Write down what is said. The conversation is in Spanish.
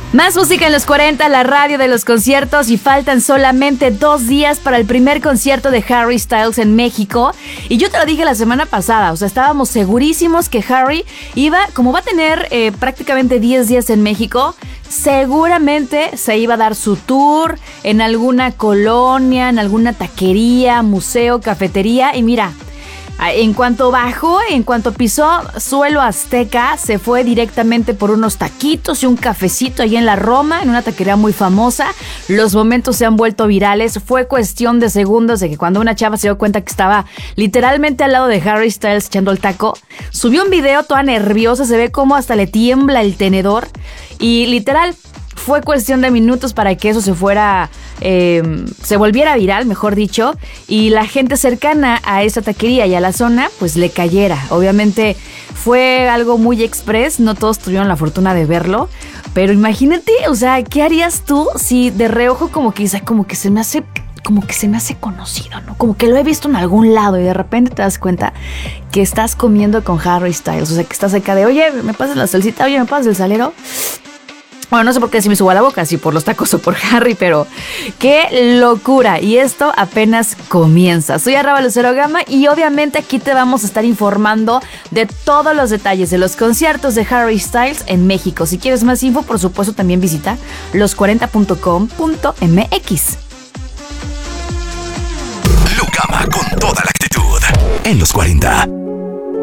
Más música en los 40, la radio de los conciertos, y faltan solamente 2 días para el primer concierto de Harry Styles en México. Y yo te lo dije la semana pasada, o sea, estábamos segurísimos que Harry iba, como va a tener prácticamente 10 días en México, seguramente se iba a dar su tour en alguna colonia, en alguna taquería, museo, cafetería. Y mira, en cuanto bajó, en cuanto pisó suelo azteca, se fue directamente por unos taquitos y un cafecito ahí en la Roma, en una taquería muy famosa. Los momentos se han vuelto virales. Fue cuestión de segundos de que cuando una chava se dio cuenta que estaba literalmente al lado de Harry Styles echando el taco, subió un video toda nerviosa, se ve como hasta le tiembla el tenedor, y literal fue cuestión de minutos para que eso se volviera viral, mejor dicho, y la gente cercana a esa taquería y a la zona pues le cayera. Obviamente fue algo muy express, no todos tuvieron la fortuna de verlo, pero imagínate, o sea, ¿qué harías tú si de reojo como que se me hace conocido, ¿no? Como que lo he visto en algún lado y de repente te das cuenta que estás comiendo con Harry Styles, o sea, que estás acá de, oye, ¿me pasas la salsita? Oye, ¿me pasas el salero? Bueno, no sé por qué se me subo a la boca, si por los tacos o por Harry, pero ¡qué locura! Y esto apenas comienza. Soy @Lucero Gama y obviamente aquí te vamos a estar informando de todos los detalles de los conciertos de Harry Styles en México. Si quieres más info, por supuesto, también visita los40.com.mx. Gama con toda la actitud en los 40.